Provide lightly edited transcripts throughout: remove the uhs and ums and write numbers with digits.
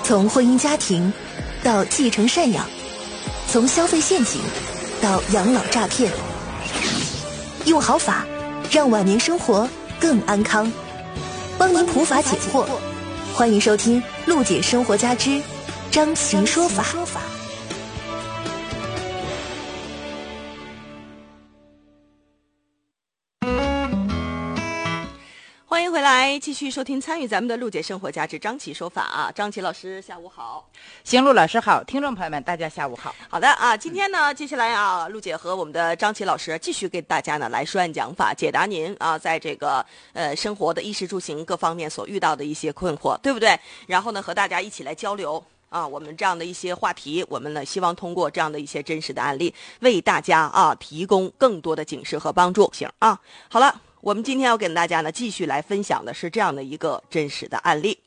从婚姻家庭到继承赡养，从消费陷阱到养老诈骗，用好法让晚年生活更安康，帮您普法解惑。欢迎收听陆姐生活家之张琪说法。 欢迎回来，继续收听参与咱们的陆姐生活家之张琪说法啊。张琪老师下午好。 行，陆老师好，听众朋友们大家下午好。 好的啊，今天呢接下来啊，陆姐和我们的张琪老师继续给大家呢来说案讲法，解答您啊在这个生活的衣食住行各方面所遇到的一些困惑，对不对？然后呢和大家一起来交流啊，我们这样的一些话题，我们呢希望通过这样的一些真实的案例，为大家啊提供更多的警示和帮助。行啊，好了。我们今天要跟大家呢继续来分享的是这样的一个真实的案例。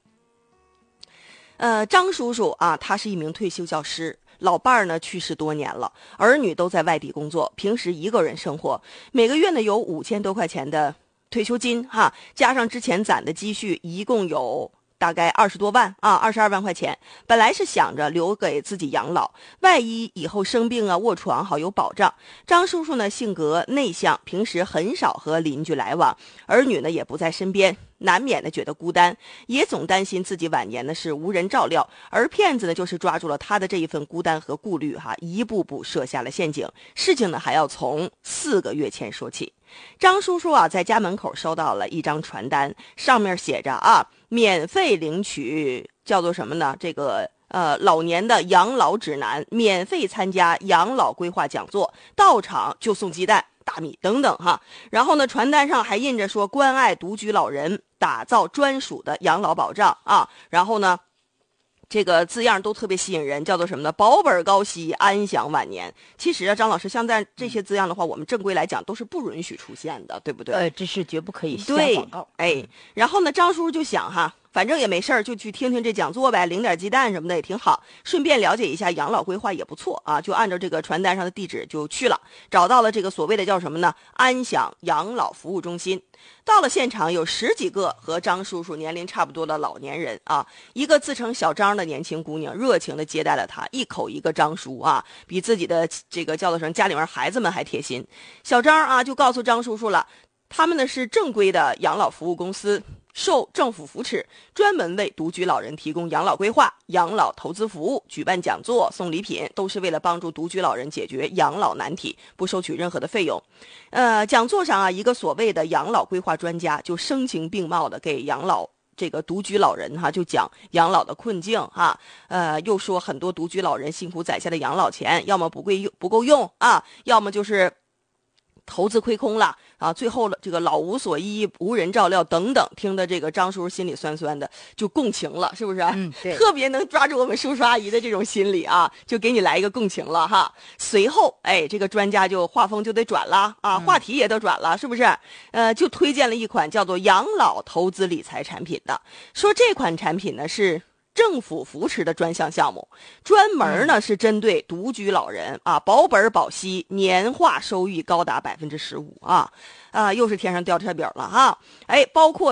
张叔叔啊，他是一名退休教师，老伴儿呢去世多年了，儿女都在外地工作，平时一个人生活，每个月呢有5000多块钱的退休金哈，加上之前攒的积蓄，一共有大概20多万啊，22万块钱。本来是想着留给自己养老，万一以后生病啊卧床好有保障。张叔叔呢性格内向，平时很少和邻居来往，儿女呢也不在身边，难免的觉得孤单，也总担心自己晚年呢是无人照料，而骗子呢就是抓住了他的这一份孤单和顾虑哈，一步步设下了陷阱。事情呢还要从4个月前说起。张叔叔啊在家门口收到了一张传单，上面写着啊免费领取叫做什么呢？这个老年的养老指南，免费参加养老规划讲座，到场就送鸡蛋、大米等等哈。然后呢，传单上还印着说关爱独居老人，打造专属的养老保障啊。然后呢，这个字样都特别吸引人，叫做什么呢？保本高息，安享晚年。其实啊，张老师，像在这些字样的话，我们正规来讲都是不允许出现的，对不对？ 这是绝不可以下广告。 哎，然后呢，张叔就想哈，反正也没事儿，就去听听这讲座呗，领点鸡蛋什么的也挺好，顺便了解一下养老规划也不错啊。就按照这个传单上的地址就去了，找到了这个所谓的叫什么呢？安享养老服务中心。到了现场，有10几个和张叔叔年龄差不多的老年人啊，一个自称小张的年轻姑娘热情地接待了他，一口一个张叔啊，比自己的这个叫做什么家里面孩子们还贴心。小张啊就告诉张叔叔了，他们呢是正规的养老服务公司，受政府扶持，专门为独居老人提供养老规划、养老投资服务，举办讲座、送礼品，都是为了帮助独居老人解决养老难题，不收取任何的费用。讲座上啊，一个所谓的养老规划专家就声情并茂的给养老这个独居老人哈，就讲养老的困境哈，又说很多独居老人辛苦攒下的养老钱，要么不够用啊，要么就是投资亏空了啊，最后了这个老无所依、无人照料等等，听得这个张叔心里酸酸的，就共情了，是不是？ 对， 特别能抓住我们叔叔阿姨的这种心理啊，就给你来一个共情了哈。随后，哎，这个专家就话锋就得转了啊，话题也都转了，是不是？就推荐了一款叫做养老投资理财产品的，说这款产品呢是政府扶持的专项项目，专门呢是针对独居老人啊，保本保息，年化收益高达15%啊，又是天上掉馅饼了哈！哎，包括